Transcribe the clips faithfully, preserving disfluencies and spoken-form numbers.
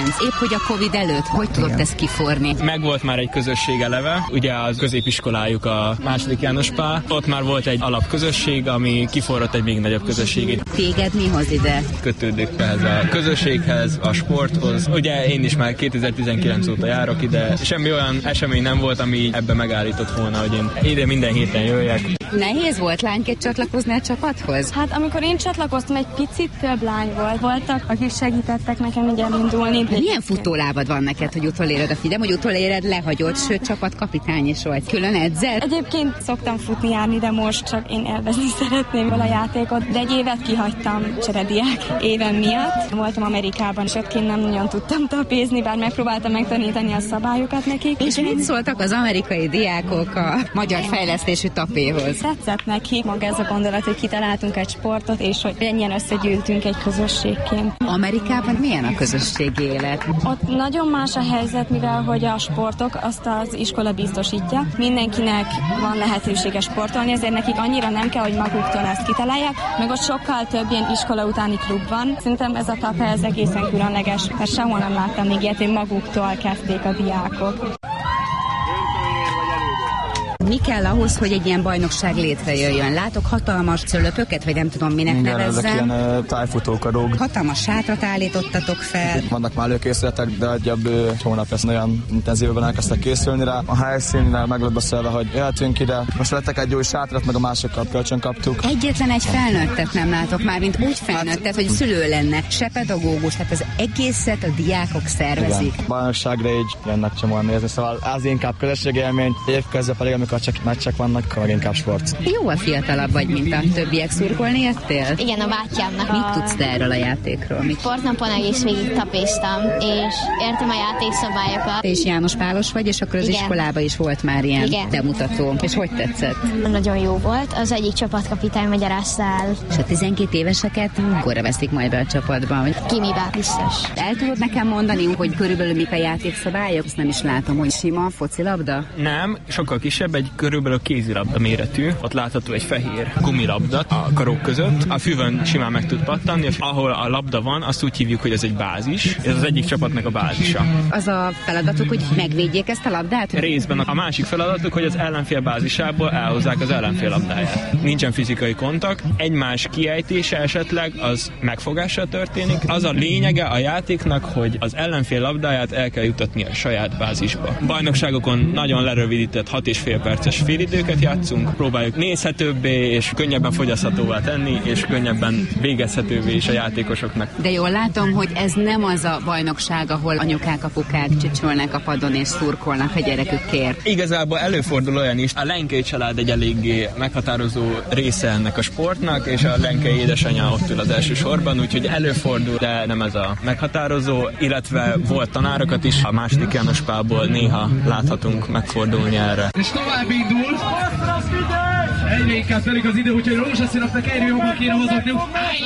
kilenc. Épp hogy a Covid előtt, hogy tudott ezt kiforni? Megvolt már egy közösség eleve, ugye az középiskolájuk a második János Pál, ott már volt egy alapközösség, ami kiforrott egy még nagyobb közösségét. Téged mi hoz ide? Kötődök ehhez a közösséghez, a sporthoz. Ugye én is már kétezer-tizenkilenc óta járok ide, semmi olyan esemény nem volt, ami ebbe megállított volna, hogy én ide minden héten jöjjek. Nehéz volt lányként csatlakozni a csapathoz? Hát amikor én csatlakoztam, egy picit több lány volt. Voltak, akik segítettek nekem így elindulni. Milyen futólábad van neked, hogy utoléred a Fidem, hogy utoléred lehagyott, sőt csapatkapitány is vagy. Külön edzel? Egyébként szoktam futni járni, de most csak én élvezni szeretném a játékot, de egy évet kihagytam cserediák éven miatt. Voltam Amerikában, és ott nem nagyon tudtam tapézni, bár megpróbáltam megtanítani a szabályokat nekik. És mit szóltak az amerikai diákok a magyar fejlesztésű tapéhoz? Tetszett nekik maga ez a gondolat, hogy kitaláltunk egy sportot, és hogy ennyien összegyűltünk egy közösségként. Amerikában milyen a közösségi élet? Ott nagyon más a helyzet, mivel hogy a sportok azt az iskola biztosítja. Mindenkinek van lehetősége sportolni, ezért nekik annyira nem kell, hogy maguktól ezt kitalálják, meg ott sokkal több ilyen iskola utáni klub van. Szerintem ez a tape ez egészen különleges, mert sehol nem láttam még ilyet, hogy maguktól kezdték a diákok. Mi kell ahhoz, hogy egy ilyen bajnokság létrejöjjön? Látok hatalmas cölöpöket, vagy nem tudom, minek igen, nevezzem. Ezek ilyen uh, tájfutókadók. Hatalmas sátrat állítottatok fel. Vannak már előkészületek, de egy hónap ezt olyan intenzívben elkezdtek készülni rá. A helyszínnel meg lett beszélve, hogy jöhetünk ide. Most vettek egy új sátrat, meg a másikat kölcsön kaptuk. Egyetlen egy felnőttet nem látok már, mint úgy felnőttet, hát, hogy szülő lenne, se pedagógus, tehát az egészet a diákok szervezik. Igen. Bajnokságra így jönnek csomóan nézni, szóval az inkább közösségi élmény, évközben pedig, amikor csak meccsek vannak, vagy inkább sport. Jóval fiatalabb vagy, mint a többiek, szurkolni jöttél? Igen, a bátyámnak. Mit a... tudsz te erről a játékról? Mit? Sportnapon egész végig tapéztam, és értem a játékszabályokat. Te is János Pálos vagy, és akkor az igen. iskolában is volt már ilyen igen. bemutató. És hogy tetszett? Nagyon jó volt. Az egyik csapatkapitány magyarázta el. És a tizenkét éveseket mikor veszik majd be a csapatba? Kimiben biztos. El tudod nekem mondani, hogy körülbelül mik a játékszabályok? Azt nem is látom, hogy sima focilabda? Nem, sokkal kisebb, egy körülbelül kézilabda méretű. Ott látható egy fehér gumilabda a karok között. A füvön simán meg tud pattanni, és ahol a labda van, azt úgy hívjuk, hogy ez egy bázis. Ez az egyik csapatnak a bázisa. Az a feladatuk, hogy megvédjék ezt a labdát? Részben a másik feladatuk, hogy az ellenfél bázisából elhozzák az ellenfél labdáját. Nincsen fizikai kontakt, egymás kiejtése esetleg az megfogással történik. Az a lényege a játéknak, hogy az ellenfél labdáját el kell jutatni a saját bázisba. Bajnokságokon nagyon lerövidített hat és fél perces félidőket játszunk, próbáljuk nézhetőbbé és könnyebben fogyaszthatóvá tenni, és könnyebben végezhetővé is a játékosoknak. De jól látom, hogy ez nem az a bajnokság, ahol anyukák, apukák csücsölnek a padon és szurkolnak a gyerekükért. Igazából előfordul olyan is. A Lenkei család egy eléggé meghatározó része ennek a sportnak, és a Lenkei édesanyja ott ül az első sorban, úgyhogy előfordul, de nem ez a meghatározó, illetve volt tanárokat is. A második János Pálból néha láthatunk megfordulni erre. És tovább indul. Egyre inkább telik az idő, úgyhogy rózsaszínapnak egyre jobban kéne mozogniuk.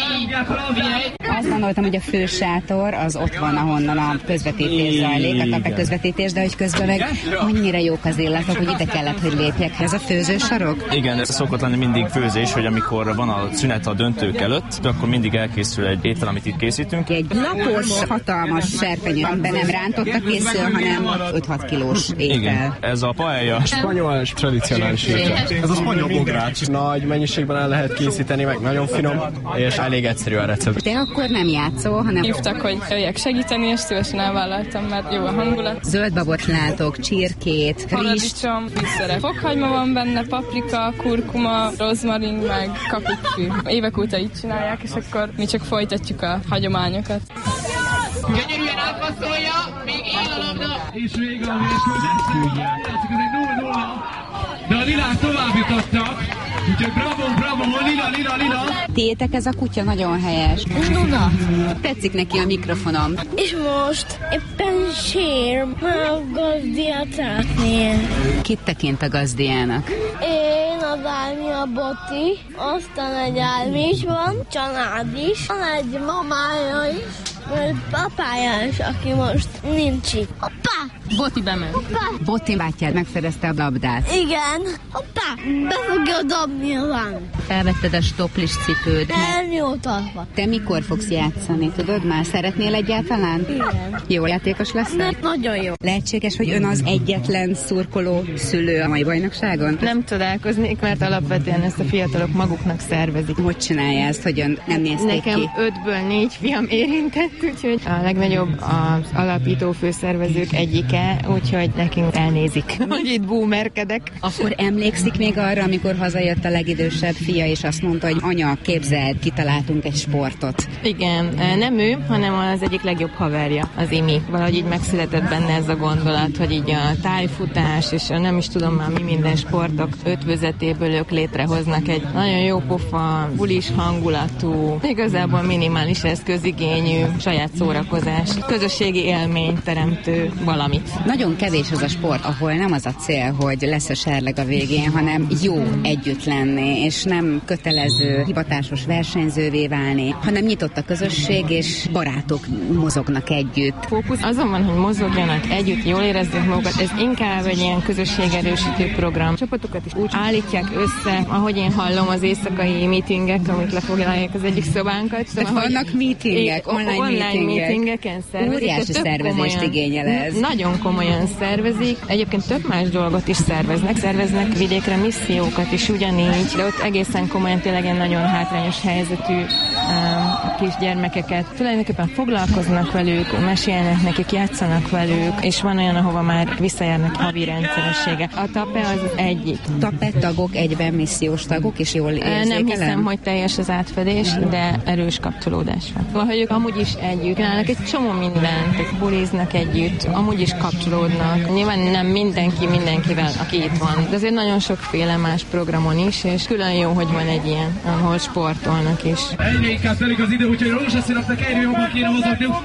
Azt gondoltam, hogy a fő sátor az ott van, ahonnan a közvetítés zajlik, a tape közvetítés, de hogy közben meg annyira jók az illatok, hogy ide kellett, hogy lépjek. Ez a főzősarok? Igen, ez szokott lenni mindig főzés, hogy amikor van a szünet a döntők előtt, akkor mindig elkészül egy étel, amit itt készítünk. Egy lapos, hatalmas serpenyő, amiben nem rántotta készül, hanem öt-hat kilós étel. Igen, ez a paella. Spanyol tradicionális étel. Ez a spanyol bogrács. Nagy mennyiségben el lehet készíteni, meg nagyon finom, és elég egyszerű a recept. De akkor nem játszol, hanem... Hívtak, hogy jöjjek segíteni, és szívesen elvállaltam, mert jó a hangulat. Zöldbabot látok, csirkét, rizst. Paradicsom, fűszere. Fokhagyma van benne, paprika, kurkuma, rozmarin, meg kapukkfű. Évek óta így csinálják, és akkor mi csak folytatjuk a hagyományokat. Gyönyörűen átpasszolja, még él a labda. És vége a mérkőzés. Látszik, ez egy nulla nulla. De a Lilát tovább jutottak. Úgyhogy bravo, bravo, lila, lila, lila. Tiétek ez a kutya nagyon helyes. Luna. Tetszik neki a mikrofonom. És most éppen sér, mert a gazdiát szeretné. Kit tekint a gazdiának? Én, az Álmi, a Boti, aztán egy Álmi is van, család is, van egy mamája is, mert papája is, aki most nincs itt. Apá! Boti bement. Boti bátyád megszerezte a labdát. Igen. Hoppá, be fogja dobni a van. Felvetted a stoplis cipőd. Elnyújtva. Te mikor fogsz játszani? Tudod már? Szeretnél egyáltalán? Igen. Jó játékos leszel? Mert nagyon jó. Lehetséges, hogy ön az egyetlen szurkoló szülő a mai bajnokságon? Nem csodálkoznék, mert alapvetően ezt a fiatalok maguknak szervezik. Hogy csinálja ezt, hogy ön nem nézték Nekem ki? ötből négy fiam érintett, úgyhogy a legnagyobb az alapító főszervezők egyike, úgyhogy nekünk elnézik, hogy itt boomerkedek. Akkor emlékszik még arra, amikor hazajött a legidősebb fia, és azt mondta, hogy anya, képzeld, kitaláltunk egy sportot. Igen, nem ő, hanem az egyik legjobb haverja, az Imi. Valahogy így megszületett benne ez a gondolat, hogy így a tájfutás, és a nem is tudom már mi minden sportok ötvözetéből ők létrehoznak egy nagyon jó pofa, bulis hangulatú, igazából minimális eszközigényű, saját szórakozás, közösségi élmény teremtő valamit. Nagyon kevés az a sport, ahol nem az a cél, hogy lesz a serleg a végén, hanem jó együtt lenni, és nem kötelező, hivatásos versenyzővé válni, hanem nyitott a közösség, és barátok mozognak együtt. Fókusz azon van, hogy mozogjanak együtt, jól érezzék magukat, ez inkább egy ilyen közösségerősítő program. Csapatokat is úgy állítják össze, ahogy én hallom az éjszakai meetingek, amik lefoglalják az egyik szobánkat. Tehát vannak meetingek, online, online meetingek. meetingeken szervezik. Óriási szervezést igényel ez. Nagyon komolyan szervezik. Egyébként több más dolgot is szerveznek. Szerveznek vidékre missziókat is ugyanígy, de ott egészen komolyan tényleg egy nagyon hátrányos helyzetű um, kisgyermekeket. Tulajdonképpen foglalkoznak velük, mesélnek nekik, játszanak velük, és van olyan, ahova már visszajárnak havi rendszeressége. A TAPE az az egyik. TAPE tagok egyben missziós tagok, és jól érzékelem? Nem hiszem, hogy teljes az átfedés, de erős kapcsolódás van. Valahogy ők amúgy is együtt csinálnak egy csomó mindent, buliznak együtt, amúgy is kapcsolódnak. Nyilván nem mindenki mindenkivel, aki itt van, de azért nagyon sokféle más programon is, és külön jó, hogy van egy ilyen, ahol sportolnak is. Egyre inkább telik az idő, úgyhogy rózsaszínapnak egyre jobban kéne mozogniuk.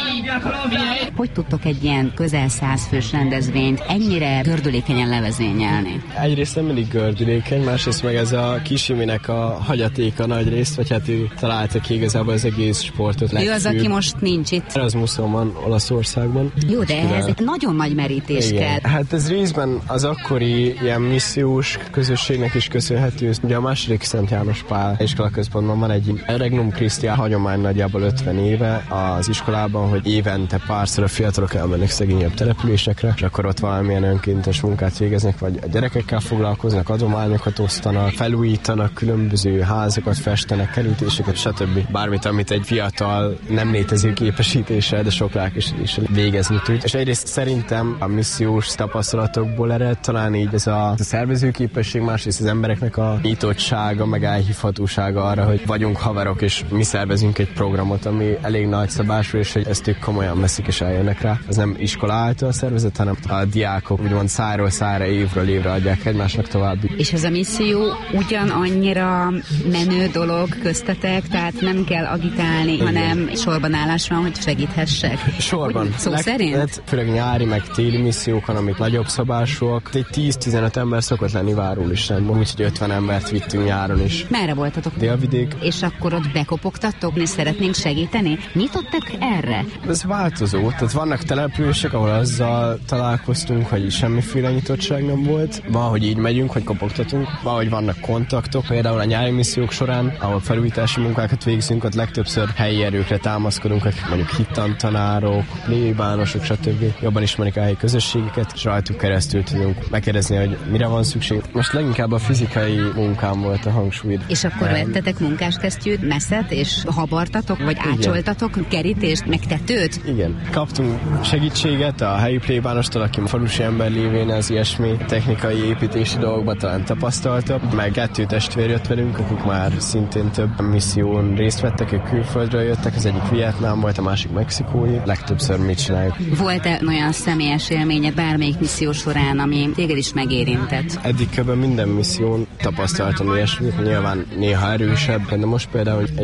Hogy tudtok egy ilyen közel száz fős rendezvényt ennyire gördülékenyen levezényelni? Egyrészt nem mindig gördülékeny, másrészt meg ez a Kisiminek a hagyatéka nagy részt, vagy hát ő találta ki igazából az egész sportot. Ő az, aki most nincs itt. Erasmuson van Olaszországban. Jó, de ehhez egy nagyon nagy merítés igen. kell. Hát ez részben az akkori ilyen missziós közösségnek is köszönhető. Ugye a második Szent János Pál iskolaközpontban van egy Regnum Christi hagyomány nagyjából ötven éve az iskolában, hogy évente párszor a fiatalok elmennek szegényebb településekre, és akkor ott valamilyen önkéntes munkát végeznek, vagy a gyerekekkel foglalkoznak, adományokat osztanak, felújítanak különböző házakat, festenek, kerültéseket, stb. Bármit, amit egy fiatal nem létező képesítéssel, de sok lelkesedéssel végezni tud. És egyrészt szerintem a missziós tapasztalatokból ered talán így ez a, a szervezőképesség, másrészt az embereknek a nyitottsága, meg elhívhatósága arra, hogy vagyunk haverok, és mi szervezünk egy programot, ami elég nagy szabású, és hogy ezt ők komolyan veszik és eljönnek rá. Ez nem iskola által szervezet, hanem a diákok úgymond száról szára, évről évre adják egymásnak további. És ez a misszió ugyanannyira menő dolog köztetek, tehát nem kell agitálni, igen, hanem sorban állás van, hogy segíthessek. Sorban. Hogy szó Leg, szerint? Hát, főleg nyári, meg téli missziókon, amik nagyobb szabásúak. Egy tíz-tizenöt ember szokott lenni várólistán, úgyhogy ötven embert vittünk nyáron is. Merre voltatok? Délvidék. És akkor ott bekopogtattok, és szeretnénk segíteni? Nyitottak erre? Ez változó. Tehát vannak települések, ahol azzal találkoztunk, hogy semmiféle nyitottság nem volt. Van, hogy így megyünk, hogy kopogtatunk. Van, hogy vannak kontaktok. Például a nyári missziók során, ahol felújítási munkákat végzünk, ott legtöbbször helyi erőkre támaszkodunk, akik mondjuk hittantanárok, plébánosok, stb. Jobban ismerik a helyi közösségeket, és rajtuk keresztül tudunk megkérdezni, hogy mire van szükség. Most leginkább a fizikai munkám volt a hangsúly. És akkor um, vettetek munkáskesztyűt, messzet, és habartatok, vagy igen, ácsoltatok kerítést, meg tetőt? Igen. Kaptunk segítséget a helyi plébánostól, aki falusi ember lévén az ilyesmi technikai építési dolgokban talán tapasztaltabb, meg kettő testvér jött velünk, akik már szintén több misszión részt vettek, ők külföldről jöttek, az egyik Vietnám volt, a másik mexikói. Legtöbbször mit csináljuk. Volt-e olyan személyes élménye bármelyik misszió során, ami téged is megérintett? Eddig kb. Minden misszión tapasztaltam ilyesmit, nyilván néha erősebb, de most például egy idő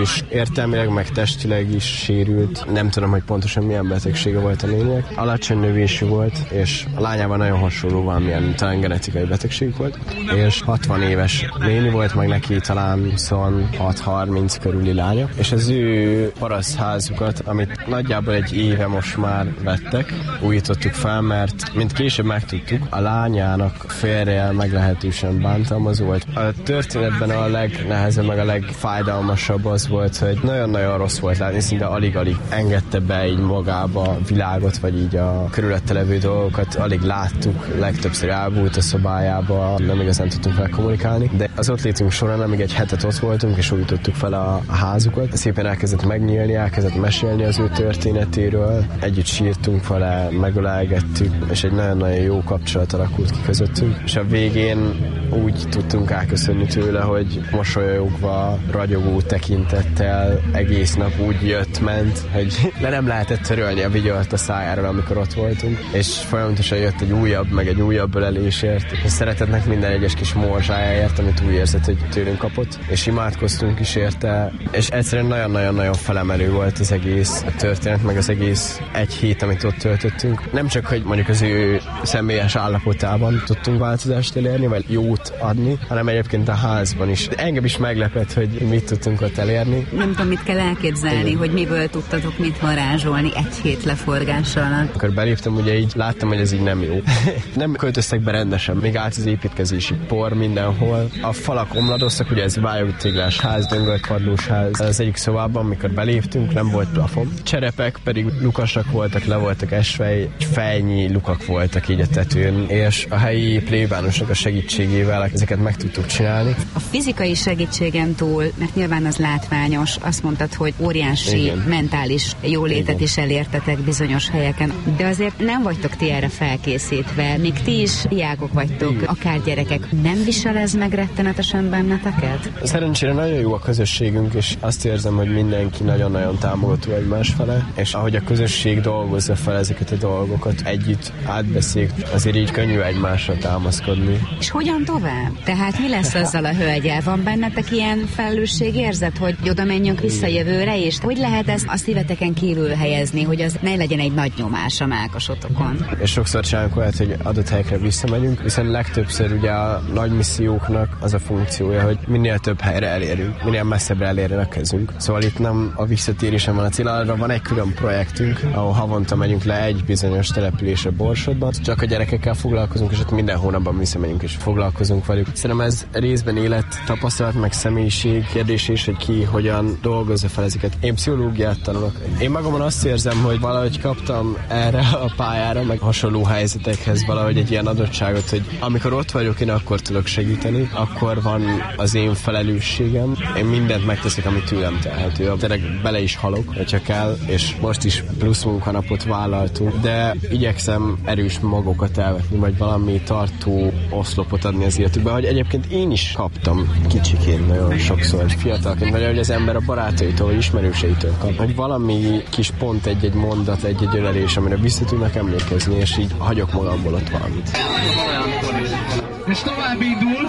és értelmileg meg testileg is sérült. Nem tudom, hogy pontosan milyen betegsége volt a lényeg. Alacsony növésű volt, és a lányában nagyon hasonló valamilyen talán genetikai betegség volt, és hatvan éves néni volt, meg neki talán huszonhat harminc körüli lánya, és az ő parasztházukat, amit nagyjából egy éve most már vettek, újítottuk fel, mert mint később megtudtuk, a lányának férjel meglehetősen bántalmazó volt. A történetben a legnehezebb, meg a legfájdalmasabb az volt, hogy nagyon-nagyon rossz volt látni, szinte alig-alig engedte be így magába a világot, vagy így a körülötte levő dolgokat, alig láttuk, legtöbbször elbújt a szobájába, nem igazán tudtunk vele kommunikálni, de az ott létünk során, amíg egy hetet ott voltunk, és újítottuk fel a, a házukat, szépen elkezdett megnyílni, elkezdett mesélni az ő történetéről, együtt sírtunk vele, megölelgettük, és egy nagyon-nagyon jó kapcsolat alakult ki közöttünk, és a végén úgy tudtunk elköszönni tőle, hogy mosolyogva, ragyogó tekintettel egész nap úgy jött-ment, hogy le nem lehetett törölni a vigyort a szájáról, amikor ott voltunk, és folyamatosan jött egy újabb, meg egy újabb ölelésért, és szeretetnek minden egyes kis morzsájáért, amit úgy érzett, hogy tőlünk kapott, és imádkoztunk is érte, és egyszerűen nagyon-nagyon-nagyon felemelő volt az egész történet, meg az egész egy hét, amit ott töltöttünk. Nem csak, hogy mondjuk az ő személyes állapotában tudtunk változást elérni, vagy jót adni, hanem egyébként a házban is. De engem is meglepett, hogy mit tudtunk ott elérni. Nem tudom, mit kell elképzelni, igen, hogy miből tudtatok mit varázsolni egy hét leforgása alatt. Amikor beléptem, ugye így láttam, hogy ez így nem jó. Nem költöztek be rendesen, még állt az építkezési por mindenhol. A falak omladoztak, ugye ez vályogtéglás ház, döngölt padlós ház. Az egyik szobában, amikor beléptünk, nem volt plafon. Cserepek pedig lukasak voltak, le voltak esve, egy fejnyi lukak voltak így a tetőn, és a helyi plébánosnak a segítségével ezeket meg tudtuk csinálni. A fizikai segítségem túl, mert nyilván az látványos, azt mondtad, hogy óriási igen, mentális jólétet igen, is elértetek bizonyos helyeken, de azért nem vagytok ti erre felkészítve, még ti is diákok vagytok, igen, akár gyerekek. Nem visel ez meg rettenetesen benneteket? Szerencsére nagyon jó a közösségünk, és azt érzem, hogy mindenki nagyon-nagyon támogató egymás fele, és ahogy a közösség dolgozza fel ezeket a dolgokat, együtt átbeszéljük, azért így könnyű egymásra támaszkodni. És hogyan tovább? Tehát mi lesz azzal a hölgyel? Van bennetek ilyen felelősségérzet, hogy oda menjünk vissza jövőre, és hogy lehet ezt a szíveteken kívül helyezni, hogy az ne legyen egy nagy nyomás a mákosotokon? És sokszor csinálunk olyat, hogy adott helyekre visszamegyünk, hiszen legtöbbször ugye a nagy misszióknak az a funkciója, hogy minél több helyre elérünk, minél messzebbre elérjen a kezünk. Szóval itt nem a visszatérésen van a cél, arra van egy külön projektünk, ahol havonta megyünk le egy bizonyos településre Borsodban, csak a gyerekekkel foglalkozunk, és ott minden hónapban visszamegyünk és foglalkozunk velük. Szerintem ez részben élet, tapasztalat, meg személyiség kérdés is, hogy ki hogyan dolgozza fel ezeket. Én pszichológiát tanulok. Én magamon azt érzem, hogy valahogy kaptam erre a pályára, meg hasonló helyzetekhez valahogy egy ilyen adottságot, hogy amikor ott vagyok, én akkor tudok segíteni, akkor van az én felelősségem. Én mindent megteszek, amit tőlem telhető. Tényleg bele is halok, hogyha kell, és most is plusz munkanapot vállaltunk, de igyekszem erős magokat elvetni, vagy valami tartó oszlopot adni az életükbe, hogy egyébként én is kaptam kicsiként nagyon sokszor, fiatalként, vagy hogy az ember a barátaitól, vagy ismerőseitől kap, hogy valami kis pont, egy-egy mondat, egy-egy ölelés, amire vissza tudnak emlékezni, és így hagyok magamból ott valamit. És tovább indul.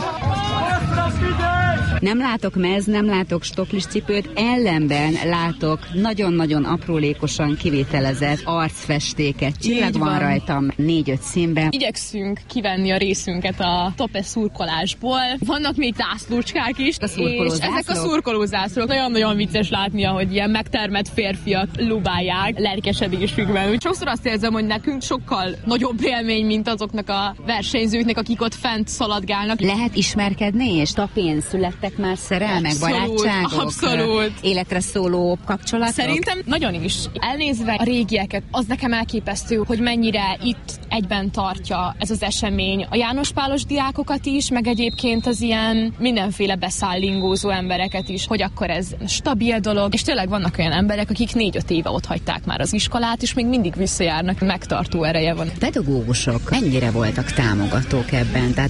Nem látok mez, nem látok stoplis cipőt, ellenben látok nagyon-nagyon aprólékosan kivételezett arcfestéket. Csillag van rajtam négy-öt színben. Igyekszünk kivenni a részünket a tope szurkolásból. Vannak még zászlócskák is, a szurkoló és zászlók? ezek a szurkolózászlók nagyon-nagyon vicces látni, ahogy ilyen megtermett férfiak lubálják lelkesedésükben. Úgy sokszor azt érzem, hogy nekünk sokkal nagyobb élmény, mint azoknak a versenyzőknek, akik ott fent szaladgálnak. Lehet ismerkedni, és tapén születtek már szerelmek, abszolút, barátságok, abszolút. Életre szóló kapcsolatok? Szerintem nagyon is. Elnézve a régieket, az nekem elképesztő, hogy mennyire itt egyben tartja ez az esemény a János Pálos diákokat is, meg egyébként az ilyen mindenféle beszállingózó embereket is, hogy akkor ez stabil dolog, és tényleg vannak olyan emberek, akik négy-öt éve ott hagyták már az iskolát, és még mindig visszajárnak, megtartó ereje van. Pedagógusok mennyire voltak támogatók ebben? Tehát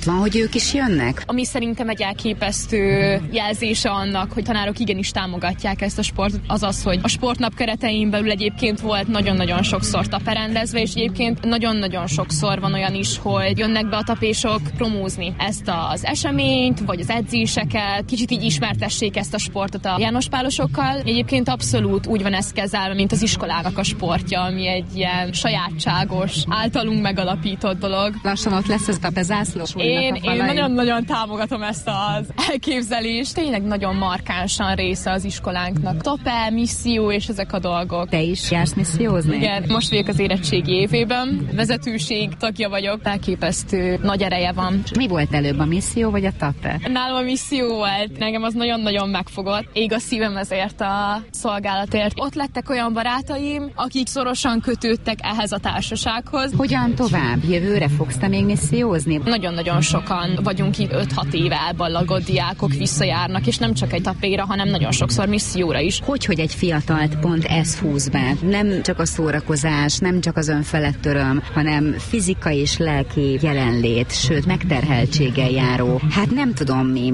van, hogy ők is jönnek? Ami szerintem egy elképesztő jelzése annak, hogy tanárok igenis támogatják ezt a sportot, az az, hogy a sportnap keretein belül egyébként volt nagyon-nagyon sokszor taperendezve, és egyébként nagyon-nagyon sokszor van olyan is, hogy jönnek be a tapésok promózni ezt az eseményt, vagy az edzéseket, kicsit így ismertessék ezt a sportot a jánospálosokkal. Egyébként abszolút úgy van ez kezelve, mint az iskolának a sportja, ami egy ilyen sajátságos, általunk megalapított dolog. Lassan ott lesz ez a tapezászló. Én, én nagyon-nagyon támogatom ezt az elképzelést. Tényleg nagyon markánsan része az iskolánknak. Tape, misszió és ezek a dolgok. Te is jársz missziózni? Igen, most vagyok az érettségi évében. Vezetőség tagja vagyok. Elképesztő nagy ereje van. Mi volt előbb, a misszió vagy a tape? Nálam a misszió volt. Engem az nagyon-nagyon megfogott. Ég a szívem ezért a szolgálatért. Ott lettek olyan barátaim, akik szorosan kötődtek ehhez a társasághoz. Hogyan tovább? Jövőre fogsz te még missziózni? Nagyon-nagyon sokan vagyunk itt, öt-hat éve elballagott diákok visszajárnak, és nem csak egy tapéra, hanem nagyon sokszor misszióra is. Hogy, hogy egy fiatalt pont ez húz be? Nem csak a szórakozás, nem csak az önfelett öröm, hanem fizikai és lelki jelenlét, sőt megterheltséggel járó. Hát nem tudom mi,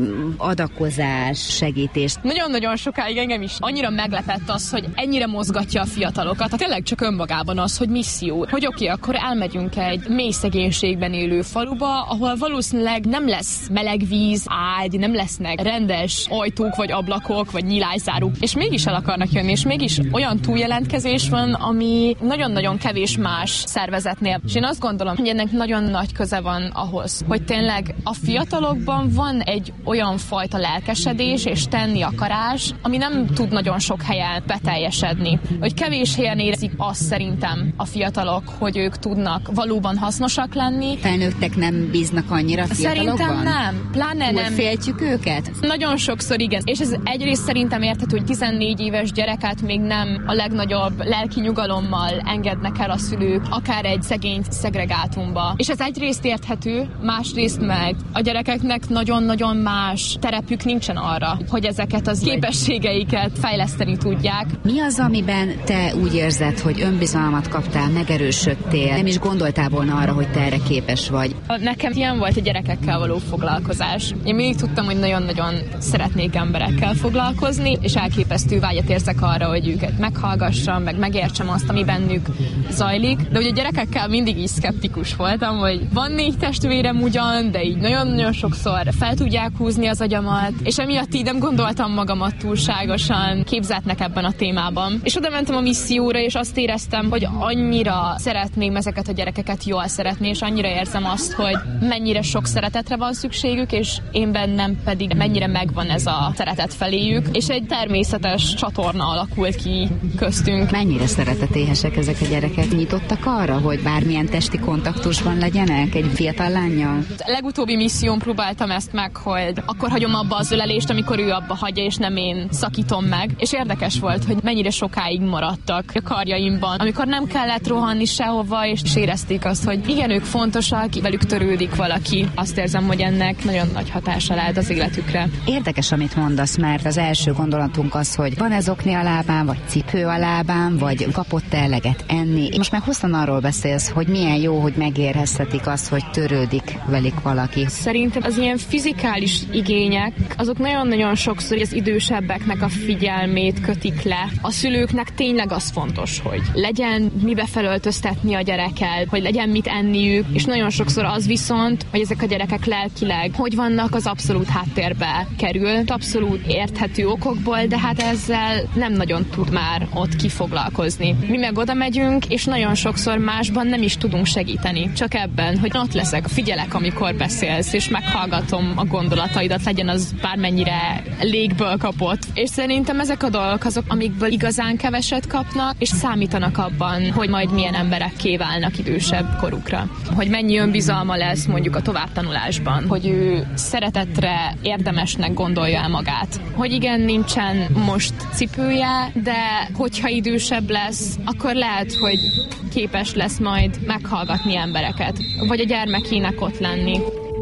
adakozás, segítés. Nagyon-nagyon sokáig engem is annyira meglepett az, hogy ennyire mozgatja a fiatalokat. Hát tényleg csak önmagában az, hogy misszió. Hogy oké, okay, akkor elmegyünk egy mély szegénységben élő faluba, ahol valószínűleg nem lesz meleg víz, ágy, nem lesznek rendes ajtók, vagy ablakok, vagy nyilászárók, és mégis el akarnak jönni, és mégis olyan túljelentkezés van, ami nagyon-nagyon kevés más szervezetnél. És én azt gondolom, hogy ennek nagyon nagy köze van ahhoz, hogy tényleg a fiatalokban van egy olyan fajta lelkesedés és tenni akarás, ami nem tud nagyon sok helyen beteljesedni. Hogy kevés helyen érzik azt szerintem a fiatalok, hogy ők tudnak valóban hasznosak lenni. Felnőttek nem bíznak annyira a fiatalokban? Szerintem nem. Pláne nem. Féltjük őket? Nagyon sokszor igen. És ez egyrészt szerintem érthető, hogy tizennégy éves gyereket még nem a legnagyobb lelki nyugalommal engednek el a szülők, akár egy szegény szegregátumba. És ez egyrészt érthető, másrészt meg a gyerekeknek nagyon-nagyon más terepük nincsen arra, hogy ezeket az képességeiket fejleszteni tudják. Mi az, amiben te úgy érzed, hogy önbizalmat kaptál, megerősödtél, nem is gondoltál volna arra, hogy te erre képes vagy? Nekem ilyen volt a gyerekekkel való foglalkozás. Én mindig tudtam, hogy nagyon-nagyon szeretnék emberekkel foglalkozni, és elképesztő vágyat érzek arra, hogy őket meghallgassam, meg megértsem azt, ami bennük zajlik. De ugye a gyerekekkel mindig is szkeptikus voltam, hogy van négy testvérem ugyan, de így nagyon-nagyon sokszor fel tudják húzni az agyamat, és emiatt így nem gondoltam magamat túlságosan képzeltnek ebben a témában. És oda mentem a misszióra, és azt éreztem, hogy annyira szeretném ezeket a gyerekeket jól szeretni, és annyira érzem azt, hogy mennyire sok szeretetre van szükségük, és én bennem pedig mennyire megvan ez a szeretet feléjük, és egy természetes csatorna alakult ki köztünk. Mennyire szeretetéhesek ezek a gyerekek? Nyitottak arra, hogy bármilyen testi kontaktusban legyenek egy fiatal lánnyal? A legutóbbi misszión próbáltam ezt meg, hogy akkor hagyom abba az ölelést, amikor ő abba hagyja, és nem én szakítom meg. És érdekes volt, hogy mennyire sokáig maradtak a karjaimban, amikor nem kellett rohanni sehova, és érezték azt, hogy igen, ők fontosak, velük törődik valaki. Azt érzem, hogy ennek nagyon nagy hatása lehet az életükre. Érdekes, amit mondasz, mert az első gondolatunk az, hogy van ez okni a lábán, vagy cipő a lábán, vagy kapott eleget enni. Most már hosszan arról beszélsz, hogy milyen jó, hogy megérezhetik azt, hogy törődik velük valaki. Szerintem az ilyen fizikális igények, azok nagyon-nagyon sokszor az idősebbeknek a figyelmét kötik le. A szülőknek tényleg az fontos, hogy legyen mibe felöltöztetni a gyereket, hogy legyen mit enniük, és nagyon sokszor az viszont, hogy ezek a gyerekek lelkileg hogy vannak, az abszolút háttérbe kerül, abszolút érthető okokból, de hát ezzel nem nagyon tud már ott kifoglalkozni. Mi meg oda megyünk, és nagyon sokszor másban nem is tudunk segíteni. Csak ebben, hogy ott leszek, figyelek, amikor beszélsz, és meghallgatom a gondolataidat, legyen az bármennyire légből kapott. És szerintem ezek a dolgok azok, amikből igazán keveset kapnak, és számítanak abban, hogy majd milyen emberekké válnak idősebb korukra. Hogy mennyi önbizalma lesz mondjuk a továbbtanulásban, hogy ő szeretetre érdemesnek gondolja el magát. Hogy igen, nincsen most cipője, de hogyha idősebb lesz, akkor lehet, hogy képes lesz majd meghallgatni embereket, vagy a gyermekének ott lenni.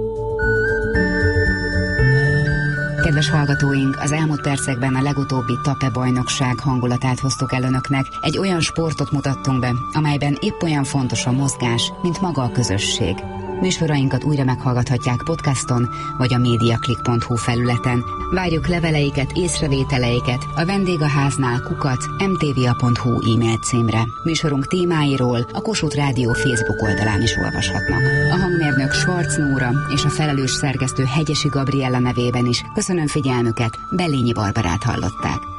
Kedves hallgatóink, az elmúlt percekben a legutóbbi Tape bajnokság hangulatát hoztuk el önöknek. Egy olyan sportot mutattunk be, amelyben épp olyan fontos a mozgás, mint maga a közösség. Műsorainkat újra meghallgathatják podcaston vagy a mediaclick pont hu felületen. Várjuk leveleiket, észrevételeiket a vendégháznál kukac em té vé á pont hu e-mail címre. Műsorunk témáiról a Kossuth Rádió Facebook oldalán is olvashatnak. A hangmérnök Schwarz Nóra és a felelős szerkesztő Hegyesi Gabriella nevében is köszönöm figyelmüket, Bellényi Barbarát hallották.